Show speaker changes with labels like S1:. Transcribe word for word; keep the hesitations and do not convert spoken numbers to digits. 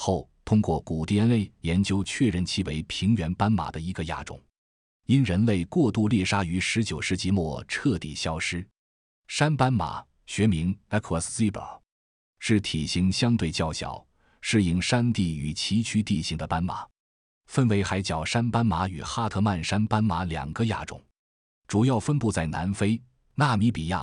S1: 后通过古 D N A 研究确认其为平原斑马的一个亚种。因人类过度猎杀于十九世纪末彻底消失。山斑马学名 Aquus zebra 是体型相对较小、适应山地与崎岖地形的斑马，分为海角山斑马与哈特曼山斑马两个亚种，主要分布在南非、纳米比亚